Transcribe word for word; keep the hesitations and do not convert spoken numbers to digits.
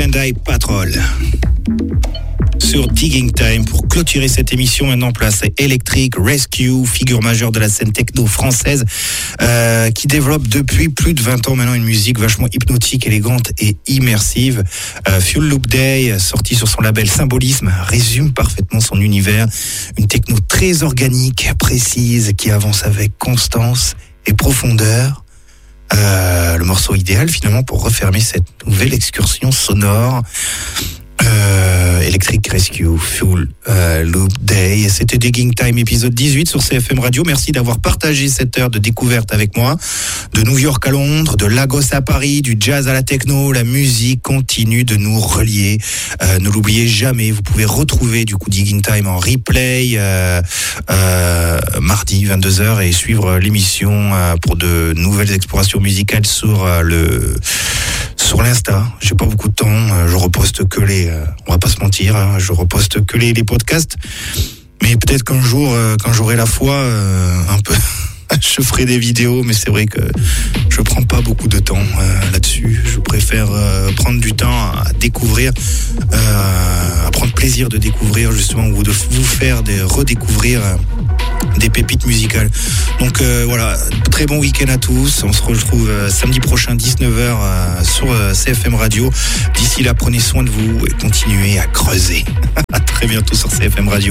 Eye Patrol sur Digging Time pour clôturer cette émission. Maintenant, place Electric Rescue, figure majeure de la scène techno française, euh, qui développe depuis plus de vingt ans maintenant une musique vachement hypnotique, élégante et immersive. Euh, Fuel Loop Day, sorti sur son label Symbolisme, résume parfaitement son univers. Une techno très organique, précise, qui avance avec constance et profondeur. Euh, le morceau idéal finalement pour refermer cette nouvelle excursion sonore. Euh, Electric Rescue, Fuel euh, Loop Day. C'était Digging Time épisode dix-huit sur C F M Radio. Merci d'avoir partagé cette heure de découverte avec moi. De New York à Londres, de Lagos à Paris, du jazz à la techno, la musique continue de nous relier. Euh, ne l'oubliez jamais, vous pouvez retrouver du coup Digging Time en replay euh, euh, mardi vingt-deux heures et suivre l'émission euh, pour de nouvelles explorations musicales sur euh, le sur l'Insta. J'ai pas beaucoup de temps, euh, je reposte que les euh, on va pas se mentir, hein, je reposte que les, les podcasts, mais peut-être qu'un jour euh, quand j'aurai la foi euh, un peu je ferai des vidéos, mais c'est vrai que je prends pas beaucoup de temps euh, là-dessus. Je préfère euh, prendre du temps à découvrir, euh, à prendre plaisir de découvrir justement, ou de vous faire des, redécouvrir euh, des pépites musicales. Donc euh, voilà, très bon week-end à tous. On se retrouve euh, samedi prochain dix-neuf heures euh, sur euh, C F M Radio. D'ici là, prenez soin de vous et continuez à creuser. À très bientôt sur C F M Radio.